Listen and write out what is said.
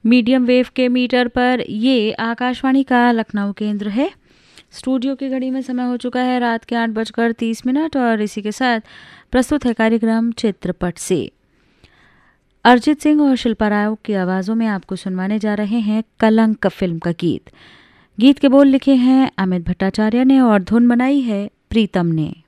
Medium wave के metre पर ये आकाशवाणी का लखनऊ केंद्र है। स्टूडियो की घड़ी में समय हो चुका है रात के 8:30 और इसी के साथ प्रस्तुत है कार्यक्रम चित्रपट से। अरिजीत सिंह और शिल्पा राव की आवाज़ों में आपको सुनवाने जा रहे हैं कलंक फिल्म का गीत। गीत के बोल लिखे हैं अमित भट्टाचार्य ने और धुन बनाई है प्रीतम ने।